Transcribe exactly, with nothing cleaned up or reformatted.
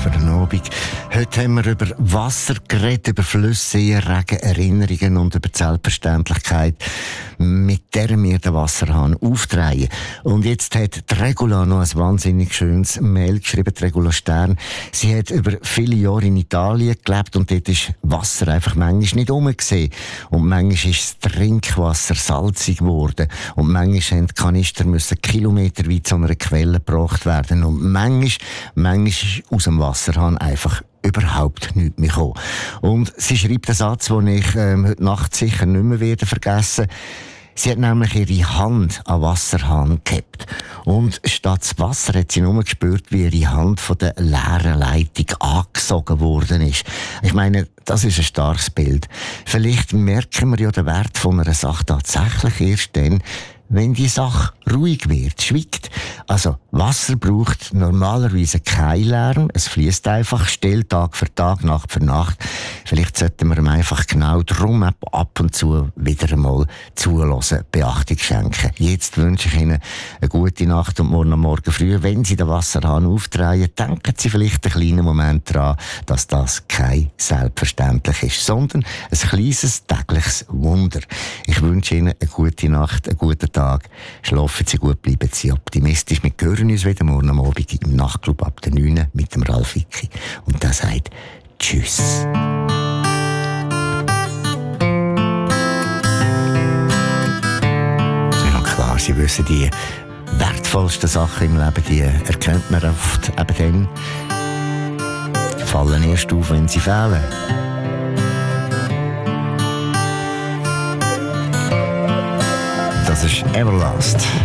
für den Abend. Heute haben wir über Wasser geredet, über Flüsse, Seen, Regen, Erinnerungen und über die Selbstverständlichkeit, mit der wir den Wasserhahn aufdrehen. Und jetzt hat die Regula noch ein wahnsinnig schönes Mail geschrieben, die Regula Stern. Sie hat über viele Jahre in Italien gelebt und dort ist Wasser einfach manchmal nicht rumgesehen. Und manchmal ist das Trinkwasser salzig geworden. Und manchmal mussten die Kanister müssen kilometerweit zu einer Quelle gebracht werden. Und manchmal, manchmal ist aus dem Wasserhahn einfach überhaupt nichts mehr gekommen. Und sie schreibt einen Satz, den ich ähm, heute Nacht sicher nicht mehr werde vergessen. Sie hat nämlich ihre Hand an den Wasserhahn gehabt. Und statt das Wasser hat sie nur gespürt, wie ihre Hand von der leeren Leitung angesogen worden ist. Ich meine, das ist ein starkes Bild. Vielleicht merken wir ja den Wert von einer Sache tatsächlich erst dann, wenn die Sache ruhig wird, schweigt. Also, Wasser braucht normalerweise keinen Lärm. Es fließt einfach still, Tag für Tag, Nacht für Nacht. Vielleicht sollten wir ihm einfach genau darum ab und zu wieder einmal zuhören, Beachtung schenken. Jetzt wünsche ich Ihnen eine gute Nacht und morgen am Morgen früh, wenn Sie den Wasserhahn aufdrehen, denken Sie vielleicht einen kleinen Moment daran, dass das kein selbstverständlich ist, sondern ein kleines tägliches Wunder. Ich wünsche Ihnen eine gute Nacht, einen guten Tag. Schlafen Sie gut, bleiben Sie optimistisch. Wir hören uns wieder morgen am Abend im Nachtclub ab der neun mit dem Ralf Wicki. Und der sagt Tschüss. Ja klar, Sie wissen, die wertvollsten Sachen im Leben, die erkennt man oft eben dann, fallen erst auf, wenn sie fehlen. Das ist Everlast.